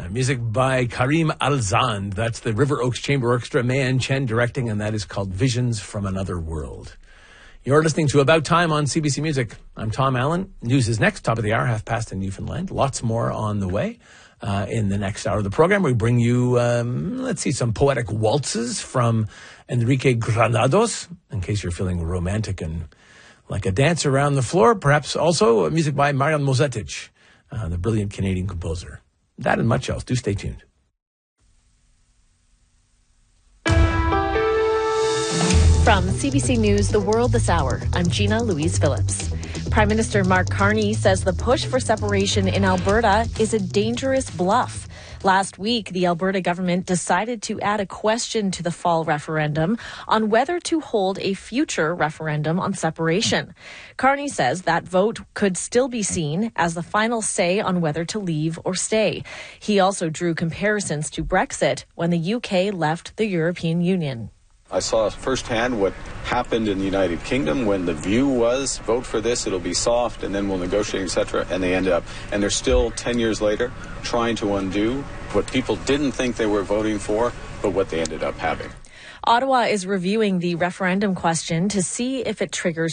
Music by Karim Alzand. That's the River Oaks Chamber Orchestra. Mayan Chen directing, and that is called Visions from Another World. You're listening to About Time on CBC Music. I'm Tom Allen. News is next, top of the hour, 5:30 in Newfoundland. Lots more on the way. In the next hour of the program, we bring you, some poetic waltzes from Enrique Granados, in case you're feeling romantic and like a dance around the floor. Perhaps also music by Marian Mozetic, the brilliant Canadian composer. That and much else. Do stay tuned. From CBC News, The World This Hour, I'm Gina Louise Phillips. Prime Minister Mark Carney says the push for separation in Alberta is a dangerous bluff. Last week, the Alberta government decided to add a question to the fall referendum on whether to hold a future referendum on separation. Carney says that vote could still be seen as the final say on whether to leave or stay. He also drew comparisons to Brexit when the UK left the European Union. I saw firsthand what happened in the United Kingdom when the view was vote for this, it'll be soft, and then we'll negotiate, etc. And they ended up, and they're still 10 years later trying to undo what people didn't think they were voting for, but what they ended up having. Ottawa is reviewing the referendum question to see if it triggers